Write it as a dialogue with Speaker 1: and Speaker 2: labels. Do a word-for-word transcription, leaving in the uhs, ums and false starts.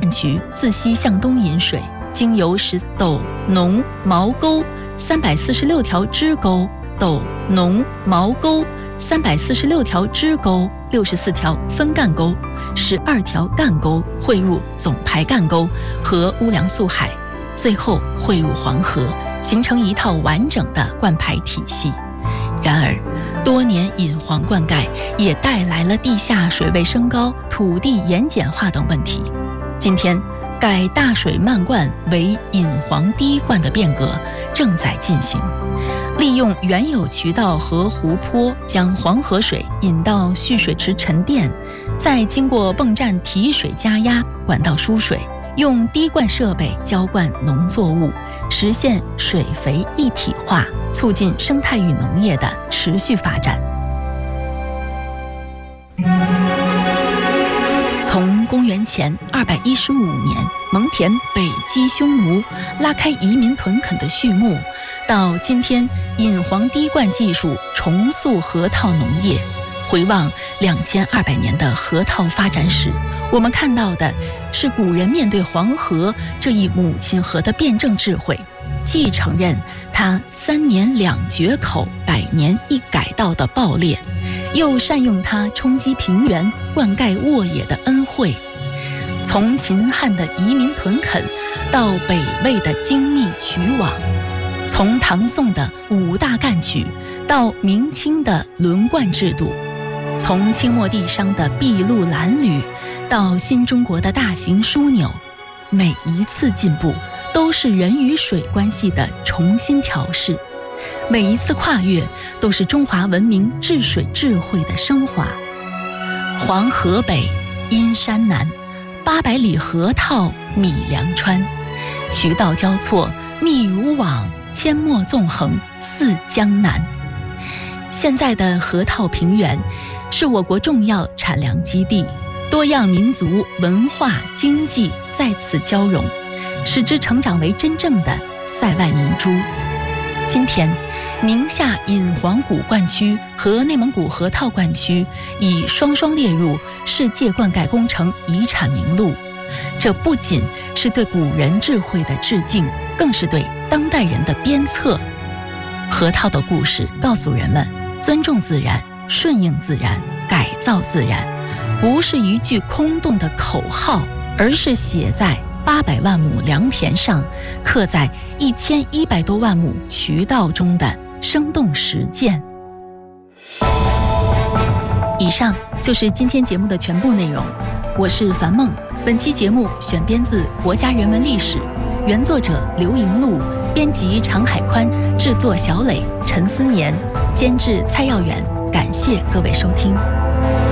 Speaker 1: 干渠自西向东引水，经由石斗、农、毛沟三百四十六条支沟、斗、农、毛沟三百四十六条支沟、六十四条分干沟、十二条干沟汇入总排干沟和乌梁素海，最后汇入黄河，形成一套完整的灌排体系。然而，多年引黄灌溉也带来了地下水位升高、土地盐碱化等问题。今天，改大水漫灌为引黄低灌的变革正在进行，利用原有渠道和湖泊，将黄河水引到蓄水池沉淀，再经过泵站提水加压、管道输水，用滴灌设备浇灌农作物，实现水肥一体化，促进生态与农业的持续发展。从公元前二百一十五年蒙恬北击匈奴，拉开移民屯垦的序幕，到今天引黄滴灌技术重塑河套农业，回望两千二百年的河套发展史，我们看到的是古人面对黄河这一母亲河的辩证智慧，既承认它三年两决口、百年一改道的暴烈，又善用它冲击平原、灌溉沃野的恩惠。从秦汉的移民屯垦，到北魏的精密渠网；从唐宋的五大干渠，到明清的轮灌制度；从清末帝商的筚路蓝缕，到新中国的大型枢纽，每一次进步都是人与水关系的重新调试，每一次跨越都是中华文明治水智慧的升华。黄河北，阴山南，八百里河套米粮川，渠道交错，密如网，阡陌纵横，似江南。现在的河套平原是我国重要产粮基地，多样民族文化经济在此交融，使之成长为真正的塞外明珠。今天，宁夏引黄古灌区和内蒙古河套灌区已双双列入世界灌溉工程遗产名录。这不仅是对古人智慧的致敬，更是对当代人的鞭策。河套的故事告诉人们，尊重自然、顺应自然、改造自然，不是一句空洞的口号，而是写在八百万亩良田上，刻在一千一百多万亩渠道中的生动实践。以上就是今天节目的全部内容，我是樊梦。本期节目选编自《国家人文历史》，原作者刘莹璐，编辑常海宽，制作小磊、陈思年，监制蔡耀远。感谢各位收听。